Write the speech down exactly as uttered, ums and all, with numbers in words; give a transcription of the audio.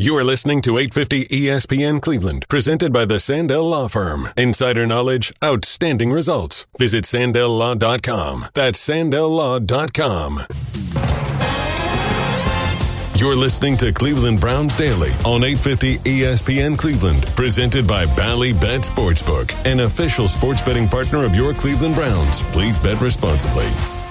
You are listening to eight fifty E S P N Cleveland, presented by the Sandell Law Firm. Insider knowledge, outstanding results. Visit sandell law dot com. That's sandell law dot com. You're listening to Cleveland Browns Daily on eight fifty E S P N Cleveland, presented by Bally Bet Sportsbook, an official sports betting partner of your Cleveland Browns. Please bet responsibly.